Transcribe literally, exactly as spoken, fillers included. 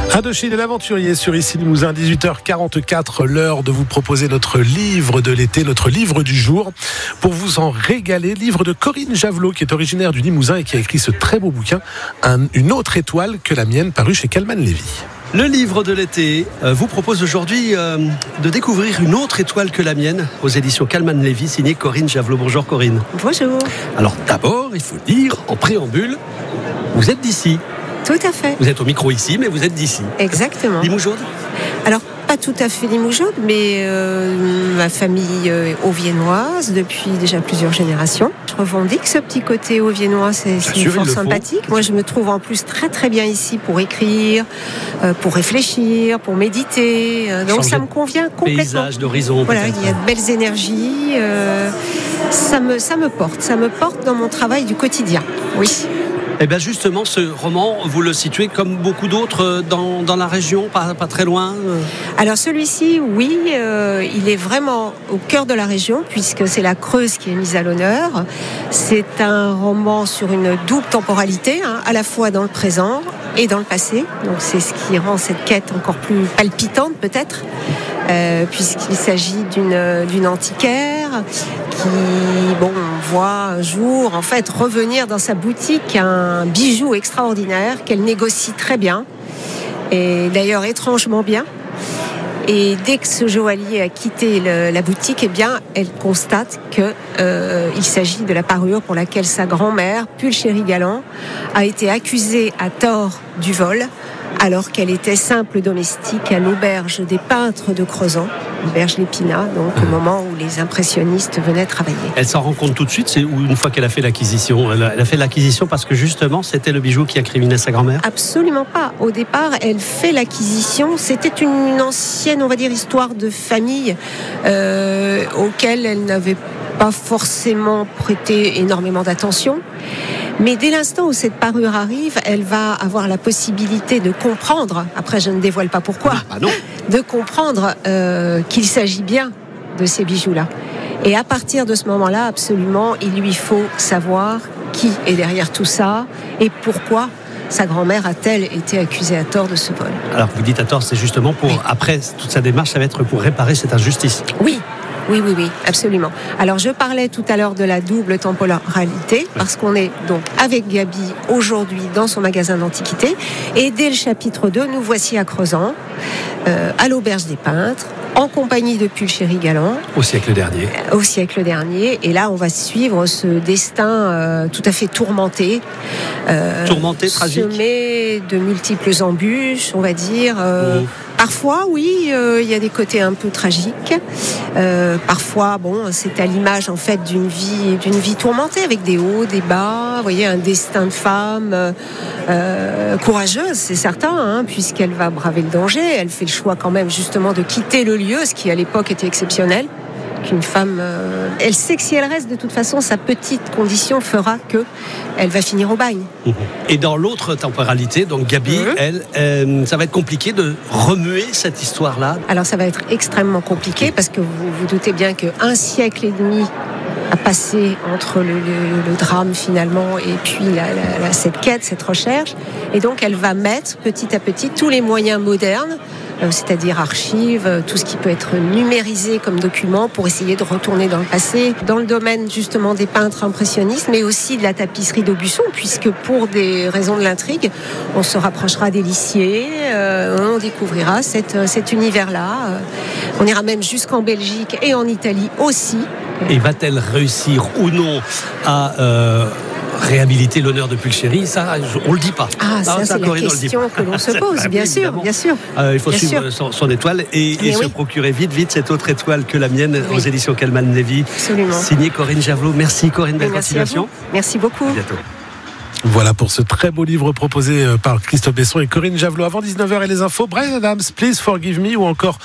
Indochine et l'aventurier sur Ici Limousin, dix-huit heures quarante-quatre, l'heure de vous proposer notre livre de l'été, notre livre du jour, pour vous en régaler. Livre de Corinne Javelot, qui est originaire du Limousin et qui a écrit ce très beau bouquin, un, Une autre étoile que la mienne, paru chez Calman Lévy. Le livre de l'été euh, vous propose aujourd'hui euh, de découvrir Une autre étoile que la mienne, aux éditions Calman Lévy, signé Corinne Javelot. Bonjour Corinne. Bonjour. Alors d'abord, il faut dire, en préambule, vous êtes d'ici. Tout à fait. Vous êtes au micro ici, mais vous êtes d'ici. Exactement. Limougeaude ? Alors, pas tout à fait Limougeaude, mais euh, ma famille euh, auviennoise depuis déjà plusieurs générations. Je revendique ce petit côté auviennois, c'est, c'est sûr, fort sympathique. Faut. Moi, je me trouve en plus très très bien ici pour écrire, euh, pour réfléchir, pour méditer. Euh, donc Changer ça me convient complètement. Paysage, d'horizon. Voilà, peut-être. il y a de belles énergies. Euh, ça me ça me porte, ça me porte dans mon travail du quotidien. Oui. Eh bien justement, ce roman, vous le situez comme beaucoup d'autres dans, dans la région, pas, pas très loin. Alors celui-ci, oui, euh, il est vraiment au cœur de la région, puisque c'est la Creuse qui est mise à l'honneur. C'est un roman sur une double temporalité, hein, à la fois dans le présent et dans le passé. Donc c'est ce qui rend cette quête encore plus palpitante peut-être, euh, puisqu'il s'agit d'une, d'une antiquaire qui, bon, on voit un jour en fait revenir dans sa boutique un bijou extraordinaire qu'elle négocie très bien, et d'ailleurs étrangement bien. Et dès que ce joaillier a quitté le, la boutique, eh bien, elle constate qu'il euh, s'agit de la parure pour laquelle sa grand-mère, Pulchérie Galland, a été accusée à tort du vol, alors qu'elle était simple domestique à l'auberge des peintres de Crozant, l'auberge Lépinat, donc au moment où les impressionnistes venaient travailler. Elle s'en rend compte tout de suite, c'est une fois qu'elle a fait l'acquisition. Elle a, elle a fait l'acquisition parce que justement, c'était le bijou qui incriminait sa grand-mère ? Absolument pas. Au départ, elle fait l'acquisition. C'était une ancienne, on va dire, histoire de famille euh, auquel elle n'avait pas forcément prêté énormément d'attention. Mais dès l'instant où cette parure arrive, elle va avoir la possibilité de comprendre, après je ne dévoile pas pourquoi, ah, bah non. de comprendre euh, qu'il s'agit bien de ces bijoux-là. Et à partir de ce moment-là, absolument, il lui faut savoir qui est derrière tout ça et pourquoi sa grand-mère a-t-elle été accusée à tort de ce vol. Alors vous dites à tort, c'est justement pour, oui. Après toute sa démarche, ça va être pour réparer cette injustice. Oui. Oui, oui, oui, absolument. Alors, je parlais tout à l'heure de la double temporalité, parce qu'on est donc avec Gabi aujourd'hui dans son magasin d'antiquités. Et dès le chapitre deux, nous voici à Crozant, euh, à l'auberge des peintres, en compagnie de Pulchérie Galland. Au siècle dernier. Au siècle dernier. Et là, on va suivre ce destin euh, tout à fait tourmenté. Euh, tourmenté, tragique. Semé de multiples embûches, on va dire. Euh, oh. Parfois, oui, il euh, y a des côtés un peu tragiques. Euh, parfois, bon, c'est à l'image en fait d'une vie, d'une vie tourmentée avec des hauts, des bas. Vous voyez, un destin de femme euh, courageuse, c'est certain, hein, puisqu'elle va braver le danger. Elle fait le choix quand même justement de quitter le lieu, ce qui à l'époque était exceptionnel. Qu'une femme, euh, elle sait que si elle reste, de toute façon, sa petite condition fera que elle va finir au bagne. Et dans l'autre temporalité, donc Gabi, mmh. elle, euh, ça va être compliqué de remuer cette histoire-là. Alors ça va être extrêmement compliqué parce que vous vous doutez bien qu'un siècle et demi a passé entre le, le, le drame finalement et puis la, la, la, cette quête, cette recherche. Et donc elle va mettre petit à petit tous les moyens modernes, c'est-à-dire archives, tout ce qui peut être numérisé comme document pour essayer de retourner dans le passé, dans le domaine justement des peintres impressionnistes, mais aussi de la tapisserie d'Aubusson, puisque pour des raisons de l'intrigue, on se rapprochera des lissiers, euh, on découvrira cette, cet univers-là. On ira même jusqu'en Belgique et en Italie aussi. Et va-t-elle réussir ou non à... Euh réhabiliter l'honneur de Pulchérie, ça, on le dit pas. Ah, ça, ah, ça c'est la question que l'on se pose, bien sûr, bien sûr. Euh, il faut bien suivre son, son étoile et, et se oui. procurer vite, vite cette autre étoile que la mienne oui. aux éditions Calman Lévy. Absolument. Signée Corinne Javelot. Merci Corinne, belle merci continuation. Merci beaucoup. À bientôt. Voilà pour ce très beau livre proposé par Christophe Besson et Corinne Javelot. Avant dix-neuf heures et les infos, Bryan Adams, Please Forgive Me, ou encore